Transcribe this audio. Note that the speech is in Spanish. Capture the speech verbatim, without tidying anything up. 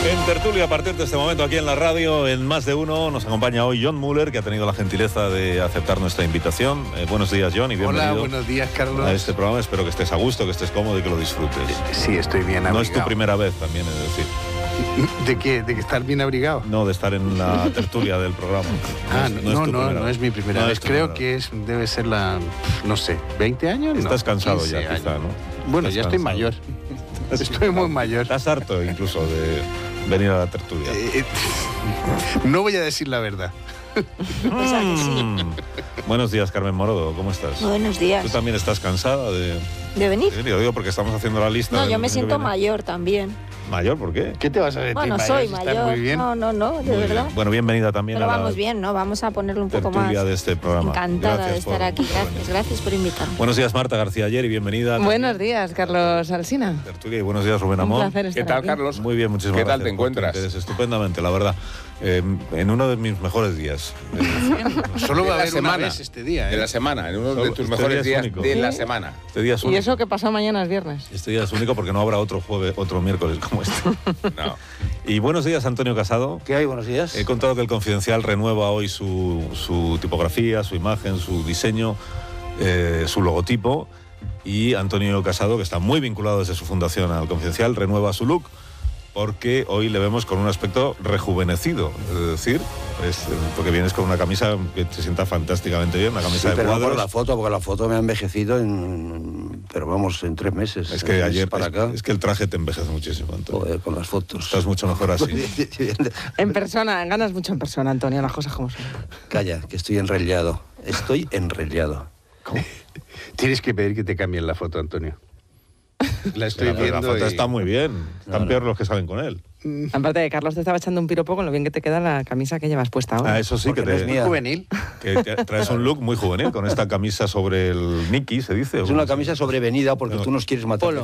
En tertulia, a partir de este momento aquí en la radio, en Más de Uno, nos acompaña hoy John Muller, que ha tenido la gentileza de aceptar nuestra invitación. Eh, buenos días, John, y bienvenido. Hola, buenos días, Carlos. A este programa. Espero que estés a gusto, que estés cómodo y que lo disfrutes. Sí, estoy bien abrigado. No es tu primera vez, también es decir. ¿De qué? ¿De que estar bien abrigado? No, de estar en la tertulia del programa. Ah, no, no, es no, tu no, primera no vez. es mi primera No vez. es tu Creo primera que es, debe ser la, no sé, ¿veinte años? Estás No, cansado quince ya, años. quizá, ¿no? Bueno, Estás ya estoy cansado. mayor. Estoy muy mayor. Estás harto incluso de venir a la tertulia. Eh, eh, no voy a decir la verdad. Pues a que sí. Mm. Buenos días, Carmen Morodo, ¿cómo estás? Buenos días. ¿Tú también estás cansada de, ¿De venir? de venir? Lo digo porque estamos haciendo la lista. No, del yo me año que siento viene. mayor también. ¿Mayor? ¿Por qué? ¿Qué te vas a decir? Bueno, mayor, soy si estás mayor. Muy bien. No, no, no, de Muy verdad. bien. Bueno, bienvenida también Pero a la vamos bien, ¿no? Vamos a ponerle un poco más. tertulia de este programa. Encantada Gracias de estar por- aquí. por Gracias, venir. gracias por invitarme. Buenos días, Marta García Ayer, y bienvenida. Buenos también días, Carlos Alsina. a Tertulia, y buenos días, Rubén Un Amón. placer estar ¿Qué tal, aquí. Carlos? Muy bien, muchísimas ¿Qué tal gracias. te por tu encuentras? interés. Estupendamente, la verdad. Eh, en uno de mis mejores días. Eh, Solo va a De la haber una semana. vez este día, De ¿eh? la semana, en uno Solo- de tus este mejores día es días único. de la Sí. semana. Este día es Y único. eso que pasó mañana es viernes. Este día es único porque no habrá otro jueves, otro miércoles como este. No. Y buenos días, Antonio Casado. ¿Qué hay? Buenos días. He contado que el Confidencial renueva hoy su, su tipografía, su imagen, su diseño, eh, su logotipo. Y Antonio Casado, que está muy vinculado desde su fundación al Confidencial, renueva su look porque hoy le vemos con un aspecto rejuvenecido. Es decir, es, porque vienes con una camisa que te sienta fantásticamente bien, una camisa Sí, de pero no cuadros. por la foto, porque la foto me ha envejecido en... Pero vamos, en tres meses. Es En que tres ayer, para es, acá. es que el traje te envejece muchísimo, Antonio. Joder, con las fotos. Estás mucho mejor así. En persona, ganas mucho en persona, Antonio, las cosas como son. Calla, que estoy enrellado. Estoy enrellado. Tienes que pedir que te cambien la foto, Antonio. La estoy Pero la viendo foto y- está muy bien. Están No, no. peor los que salen con él. Aparte de Carlos te estaba echando un piropo con lo bien que te queda la camisa que llevas puesta ahora. Ah, eso sí, Porque que no es te, mía. juvenil. que te- traes un look muy juvenil con esta camisa sobre el Nicky, se dice. Es una camisa sobrevenida porque No. tú nos quieres matar. Polo.